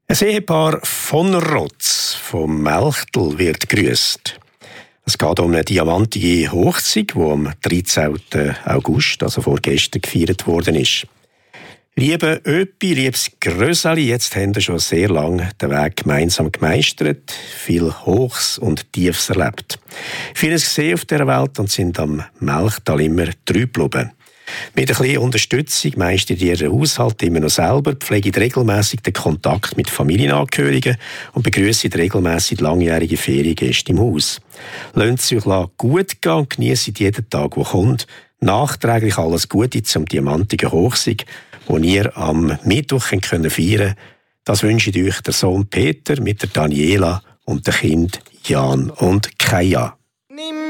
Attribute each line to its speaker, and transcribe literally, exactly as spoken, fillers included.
Speaker 1: Ein Ehepaar von Rotz vom Melchtel wird grüßt. Es geht um eine diamantige Hochzeit, die am dreizehnten August, also vorgestern, gefeiert worden ist. Liebe Öppi, liebes Gröseli, jetzt haben wir schon sehr lange den Weg gemeinsam gemeistert, viel Hochs und Tiefs erlebt. Vieles gesehen auf dieser Welt und sind am Melchtal immer treu geblieben. Mit ein bisschen Unterstützung meistert ihr Haushalt immer noch selber, pflegt regelmässig den Kontakt mit Familienangehörigen und begrüßt regelmässig langjährige Feriengäste im Haus. Lasst es euch gut gehen und genießt jeden Tag, der kommt. Nachträglich alles Gute zum diamantigen Hochsieg, den ihr am Mittwoch feiern könnt. Das wünscht euch der Sohn Peter mit der Daniela und dem Kind Jan und Kaya.